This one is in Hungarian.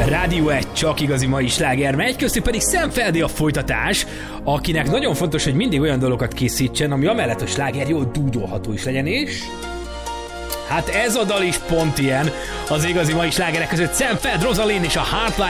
Rádió 1 csak igazi mai sláger megy, köztük pedig Sam Feldi a folytatás, akinek nagyon fontos, hogy mindig olyan dolgokat készítsen, ami amellett a sláger jól dúdolható is legyen, és hát ez a dal is pont ilyen. Az igazi mai slágerek között Sam Feld, Rosalind és a Heart